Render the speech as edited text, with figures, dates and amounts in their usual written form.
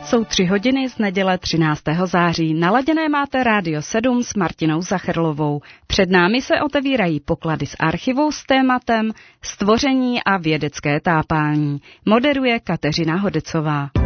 Jsou 3 hodiny z neděle 13. září. Naladěné máte Rádio 7 s Martinou Zacherlovou. Před námi se otevírají poklady z archivu s tématem Stvoření a vědecké tápání. Moderuje Kateřina Hodecová.